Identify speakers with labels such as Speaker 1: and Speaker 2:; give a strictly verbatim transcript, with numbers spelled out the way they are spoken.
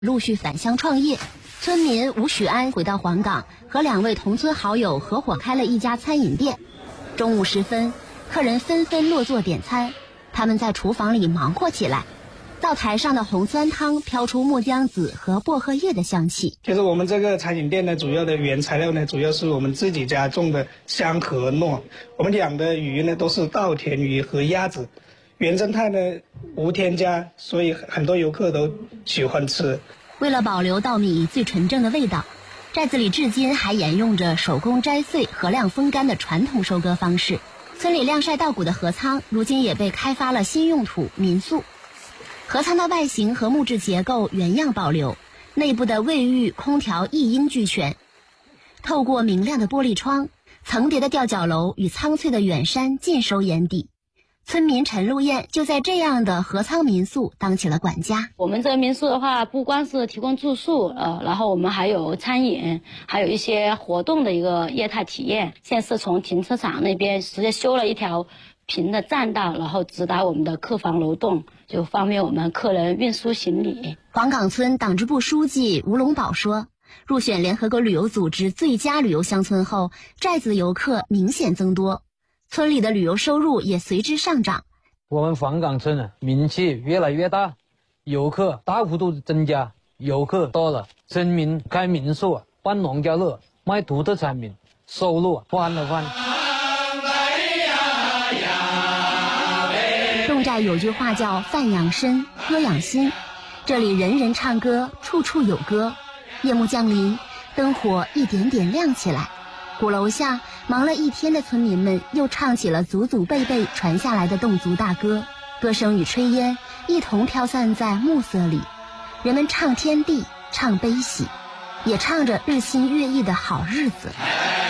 Speaker 1: 陆续返乡创业。村民吴许安回到黄岗，和两位同村好友合伙开了一家餐饮店。中午时分，客人纷纷落座点餐，他们在厨房里忙活起来。灶台上的红酸汤飘出木姜子和薄荷叶的香气。
Speaker 2: 就是我们这个餐饮店呢，主要的原材料呢，主要是我们自己家种的香和糯。我们养的鱼呢，都是稻田鱼和鸭子，原生态呢无添加，所以很多游客都喜欢吃。
Speaker 1: 为了保留稻米最纯正的味道，寨子里至今还沿用着手工摘穗、荷晾风干的传统收割方式。村里晾晒稻谷的河仓，如今也被开发了新用途民宿。河仓的外形和木质结构原样保留，内部的卫浴、空调一应俱全。透过明亮的玻璃窗，层叠的吊脚楼与苍翠的远山尽收眼底。村民陈露燕就在这样的河仓民宿当起了管家。
Speaker 3: 我们这个民宿的话，不光是提供住宿，呃，然后我们还有餐饮，还有一些活动的一个业态体验。现在是从停车场那边直接修了一条平的栈道，然后直达我们的客房楼栋，就方便我们客人运输行李。
Speaker 1: 黄岗村党支部书记吴龙宝说，入选联合国旅游组织最佳旅游乡村后，寨子游客明显增多，村里的旅游收入也随之上涨。
Speaker 4: 我们黄岗村啊，名气越来越大，游客大幅度增加，游客多了，村民开民宿、办农家乐、卖独特产品，收入翻了翻。
Speaker 1: 侗寨有句话叫饭养身，歌养心，这里人人唱歌，处处有歌。夜幕降临，灯火一点点亮起来，鼓楼下忙了一天的村民们又唱起了祖祖辈辈传下来的侗族大歌，歌声与炊烟一同飘散在暮色里。人们唱天地，唱悲喜，也唱着日新月异的好日子。